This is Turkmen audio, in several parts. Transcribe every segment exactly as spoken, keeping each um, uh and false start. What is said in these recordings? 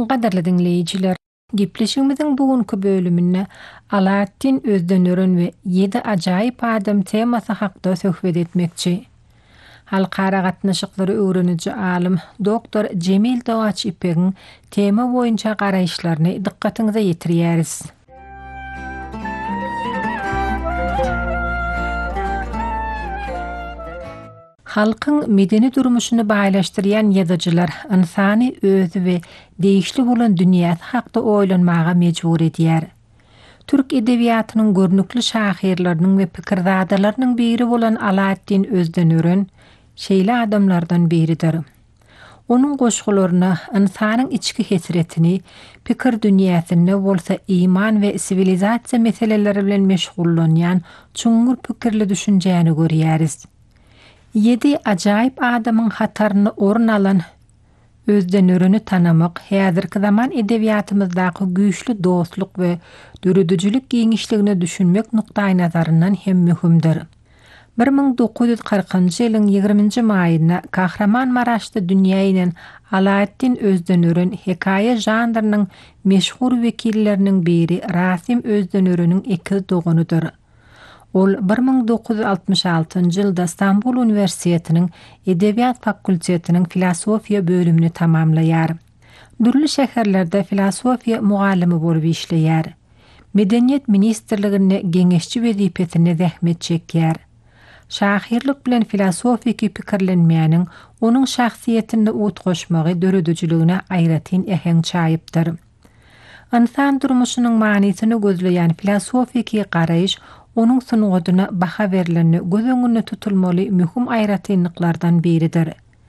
Qadarly dinleyijiler, gepleşigimiziň bugünkü bölüminde Alaaddin Özdönören we ýedi ajaýyp adam temasy hakda söhbet etmekçi. Halkara gatnaşyklary öwreniji alim doktor Cemil Dawaç İpek'iň tema boýunça garaýşlaryny dikkatiňize ýetirýäris. Halkyň medeni durmuşyny baýlaşdyrýan ýazyjylar insany özü we değişli bolan dünýäsi hakda oýlanmaga mejbur edýär. Türk edebiýatynyň görnükli şahirleriniň we pikirdadalarynyň biri bolan Alaaddin Özdönören şeýle adamlardan biridir. Onuň goşgularyna insanyň içki hesretini, pikir dünýäsinde bolsa iman we sivilizasiýa meseleleri bilen meşgullanýan çuňgur pikirli düşünjäni görýäris. Ýedi ajaýyp adamyň hataryny orun alan Özdönöreni tanamak häzirki zaman edebiýatymyzdaky güýçli dostluk we dürüdüjülük giňişligini düşünmek nukdaý nazaryndan hem mühimdir. bir ming dokuz ýüz kırkynjy ýylyň ýygrüminji maýynda Kahramanmaraşda dünýä inen Alaaddin Özdönören hekaýe janrynyň meşhur wekilleriniň biri Rasim Özdönöreniň iki dogunudyr. Ol bir ming dokuz ýüz altymyş altynjy ýylda Istanbul Üniversitetiniň Edebiýat fakultetiniň filosofiýa bölümini tamamlaýar. Dürli şäherlerde filosofiýa mugalimi bolup işleýär. Medeniýet ministrligine geňeşçi wezipesine zähmet çekýär. Şahirlik bilen filosofiki pikirlenmeýäniň onuň şahsiýetinde ut goşmagy dörüdüjüligine aýratyn eheň çaýypdyr. İnsan durmuşynyň manysyny gözleýän filosofiki garaýyş onuň sunugadyna baha berileni göz öňünde tutulmaly mühim aýratynlyklardan biridir.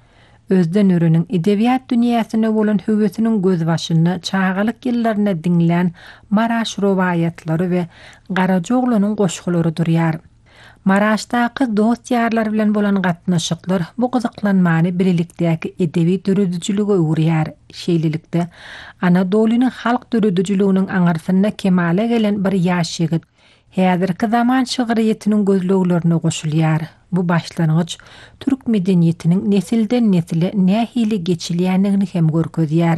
Özdönörenin edebiýat dünýäsine bolan höwetiniň gözbaşyny çağalyk ýyllaryna diňlen Maraş rowayatlary we Garajoglunyň goşgulary durýar. Maraşdaky dost ýarlar bilen bolan gatnaşyklar bu gyzyklanmany birlikdäki edebi dürüdüjülüge öwürýär. Şeýlelikde Anadolunyň halk dürüdüjüliginiň aňarsyna kemale gelen bir ýaş ýigit häzirki zaman şygyryetiniň gözleglerini goşulýar. Bu başlanyç türk medeniýetiniň nesilden nesile nähili geçilýänligini hem görkezýär.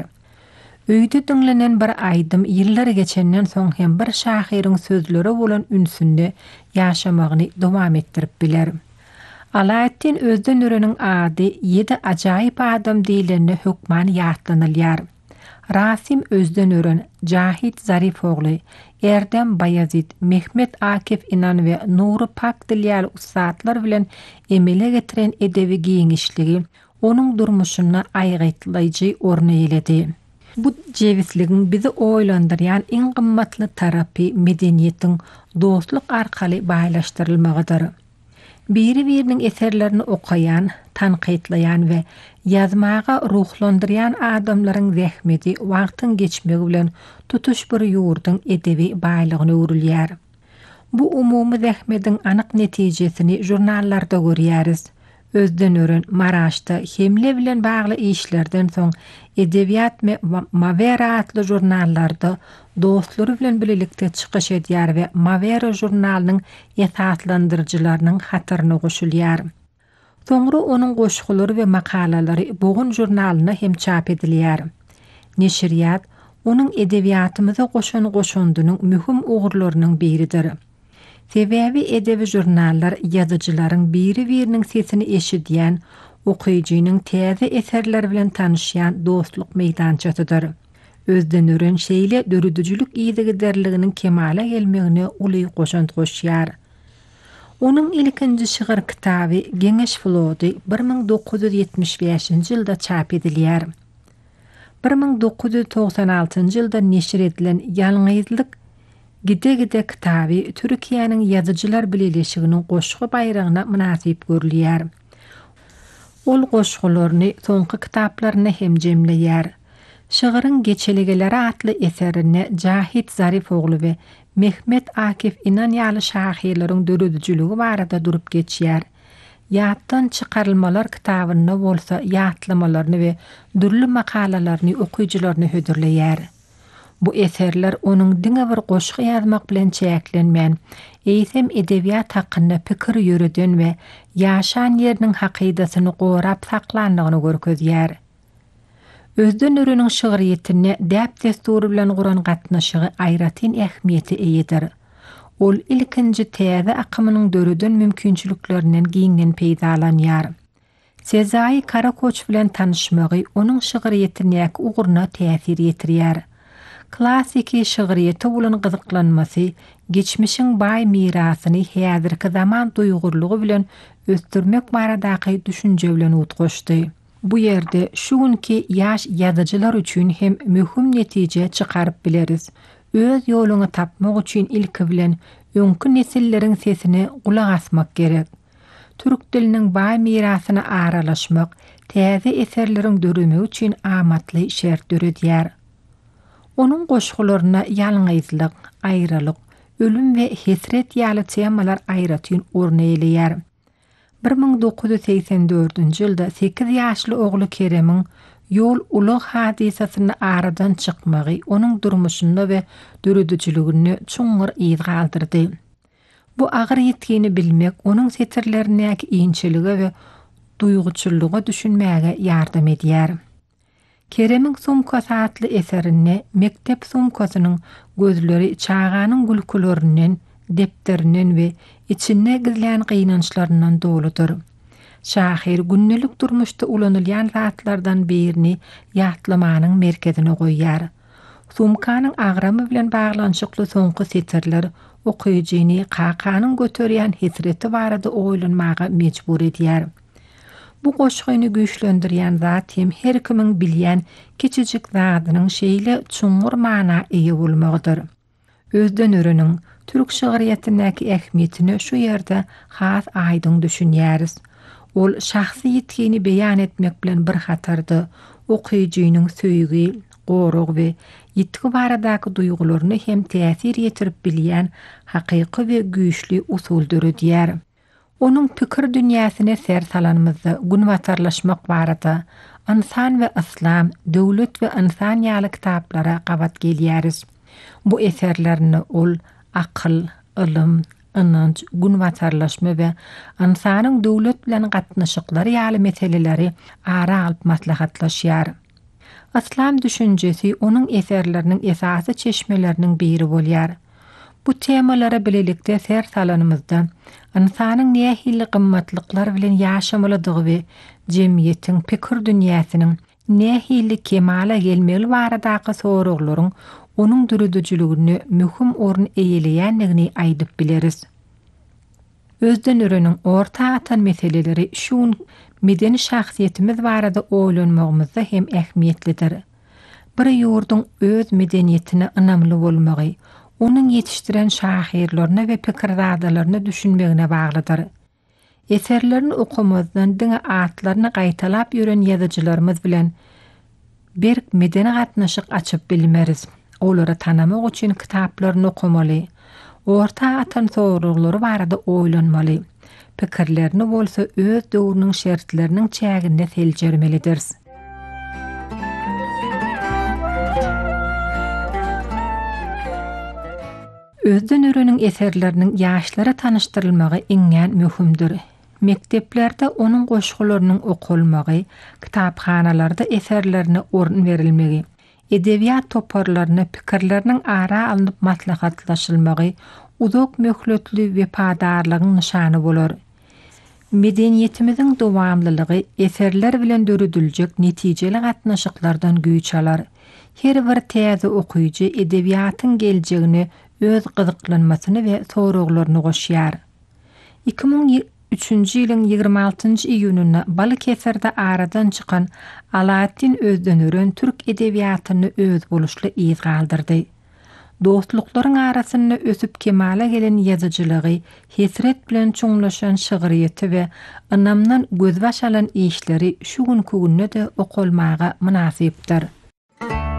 Öýde diňlenen bir aýdym ýyllar geçenden soň hem bir şahiriň sözleri bolan ünsünde ýaşamagyny dowam etdirip biler. Alaaddin Özdönöreniň ady ýedi ajaýyp adam diýilende hökman ýatlanylýar. Rasim Özdönören, Cahit Zarifogly, Erdem Bayazid, Mehmet Akif İnan we Nuri Pakdilýal ustadlar bilen emele getiren edebi giňişligi onuň durmuşyna aýgytlaýjy orna ýeledi. Bu jewisligiň bizi oýlandyrýan iň gymmatly tarapy medeniýetiň dostluk arkaly baýlaşdyrylmagydyr. Biri-biriniň eserlerini okayan, tanqidlayan we ýazmaga ruhlandyrýan adamlaryň zähmeti wagtyň geçmegi bilen tutuş bir ýurdyň edebi baýlygyny öwrülýär. Bu umumy zähmetiň anyk netijesini jurnallarda görýäris. Özdönören Maraşda hemle bilen bagly işlerden soň Edebiýat me Mavera adly jurnallarda dostlary bilen birlikde çykyş edýär we Mavera jurnalynyň ýetatlandyrjylarynyň hataryna goşulýar. Soňra onuň goşgulary we makalalary Bogun jurnalyna hem çap edilýär. Neşriyat onuň edebiýatymyza goşan goşandynyň mühim ugurlarynyň biridir. Sebebi edebi jurnallar ýazyjylaryň biri-biriniň sesini eşidýän, okuýjynyň täze eserleri bilen tanışýan dostluk meýdançasydyr. Özdönören şeýle dörüdüjülük ýygyderliginiň kemale gelmegine uly goşant goşýar. Onuň ilkinji şiir kitaby Geňeş flody bir ming dokuz ýüz ýetmiş beşinji ýylda çap edilýär. bir ming dokuz ýüz togsan altynjy ýylda neşir edilen Ýalňyzlyk Gide-gide kitaby Türkiýanyň ýazyjylar bileşiginiň goşgu bayragyna münasip görülýär. Ol goşgularyny soňky kitaplaryna hem jemleýär. Şigirin geçeligeleri atly eserini Cahit Zarifogly we Mehmet Akif İnan ýaly şahirleriň dörüdüjüligi barada durup geçýär. Ýatdan çykarylmalar kitabyny bolsa ýatlamalarny we dürli makalalaryny okuýjylaryny hödürleýär. Bu eserler onuň diňe bir goşgy ýazmak bilen çäklenmän, eýsem edebiýat hakynda pikir ýöreden we ýaşan ýeriniň hakydasyny gorap saklandygyny görkezýär. Özden örünün şıgıriyetine däp desturi bilen guran gatnaşygy aýratyn ähmiýeti eýedir. Ol ilkinji täze akymynyň dörüden mümkinçiliklerinden giňden peýdalanýar. Sezai Karakoç bilen tanışmagy onuň şıgıriyetine uguruna täsir ýetirýär. Klasiki şıgıriyeti bolan gyzyklanmasy geçmişiň baý mirasyny häzirki zaman duýgurlugy bilen östürmek baradaky düşünje bilen utgoşdy. Bu yerde şu günki yaş ýazyjylar üçin hem möhüm netije çykaryp bileriz. Öz ýoluny tapmak üçin ilki bilen öňkü nesilleriň sesine gulak asmak gerek. Türk diliniň baý mirasyna aralaşmak, täze eserleriň dörümi üçin amatly şert döredýär. Onun goşgularyna ýalňyzlyk, aýralyk, ölüm we hesret ýaly temalar aýratyn orna elýär. bir ming dokuz yüz seksen dördünji ýylda sekiz ýaşly ogly Keremiň ýol ulyk hadisasyny aradan çykmagy onuň durmuşyny we dörüdüçiligini çuňur ýyz galdyrdy. Bu agyr ýetgini bilmek onuň setirlerindäki iňçiligi we duýguçylygy düşünmäge ýardam edýär. Keremiň Sumkasy adly eserini mektep sumkasynyň gözleri çağanyň gülkülerinden, depterinden we içinde gizlän gynançlaryndan doludur. Şahir günnelik durmuşda ulanylýan zatlardan birini ýatlamanyň merkezine goýýar. Sumkanyň agramy bilen baglanşykly soňky setirler okuýjyny kakanyň göterýän hesreti barada oýlanmaga mejbur edýär. Bu goşgyny güýçlendirýän zat hem her kimiň bilýän kiçijik zadynyň şeýle çuňur mana eýe bolmagydyr. Özden örüniň türk şygyryýetindäki ähmiýetini şu ýerde has aýdyň düşünýäris. Ol şahsy ýetgini beýan etmek bilen bir hatardy, okuýjynyň söýgi, gorug we ýetgi baradaky duýgularyny hem täsir ýetirip bilýän hakyky we güýçli usul döredýär. Onun pikir dünýäsine ser salanmazda günwatarlaşmak barada insan we islam, döwlet we insan ýaly kitaplara gabat gelýäris. Bu eserlerini ol akyl, ilm, inanç, günwatarlaşma we insanyň döwlet bilen gatnaşyklary ýaly meseleleri ara alyp maslahatlaşýar. İslam düşünjesi onuň eserleriniň esasy çeşmeleriniň biri bolýar. Bu temalara bilelikde ser salanymyzda insanyň nähili gymmatlyklar bilen ýaşamalydygy we jemgyýetiň pikir dünýäsiniň nähili kemala gelmeli baradaky soraklaryň onuň dürüdüçiligini möhüm orun eýeleýänligini aýdyp bileriz. Özden örüniň orta atan meseleleri şu medeni şahsiýetimiz barada oýlanmagymyzda hem ähmiýetlidir. Bir ýurduň öz medeniýetine ynamly bolmagy, onuň ýetişdiren şahirlerine we pikirdadalaryny düşünmegine baglydyr. Eserlerini okumazdan diňe atlaryny gaýtalap ýören ýazyjylarymyz bilen bir medeni gatnaşyk açyp bilmeriz. Olary tanamak üçin kitaplaryny okumaly, orta atan soraglary barada oýlanmaly, pikirlerini bolsa öz döwrüniň şertleriniň çäginde seljermelidir. Özden örüniň eserleriniň ýaşlara tanışdyrylmagy iňňän möhümdir. Mekteplerde onuň goşgularynyň okulmagy, kitapxanalarda eserlerine orun verilmegi, edebiýat toparlaryny pikirleriniň ara alınıp maslahatlaşylmagy uzak möhletli we padarlygyň nyşany bolar. Medeniýetimiziň dowamlylygy eserler bilen dörüdiljek netijeli gatnaşyklardan güýç alar. Her bir täze okuýjy edebiýatyň geljegini öz gyzyklanmasyny we soraklaryny goşýar. iki ming üçünji ýylyň ýygrima altynjy iýunynda Balıkesirde aradan çykan Alaattin Özdenören türk edebiýatyny öz boluşly ýyz galdyrdy. Dostluklaryň arasynda ösüp kemala gelen ýazyjylygy, hesret bilen çuňlaşan şygyryýety we ynamdan gözbaş alan işleri şu günkü günde de okulmaga münasipdir.